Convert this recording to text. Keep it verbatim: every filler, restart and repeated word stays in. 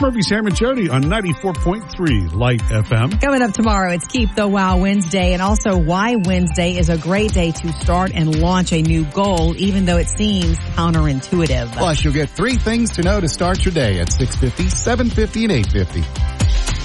Murphy, Sam, and Jody on ninety-four point three Light F M. Coming up tomorrow, it's Keep the Wow Wednesday, and also why Wednesday is a great day to start and launch a new goal, even though it seems counterintuitive. Plus, you'll get three things to know to start your day at six fifty, seven fifty, and eight fifty.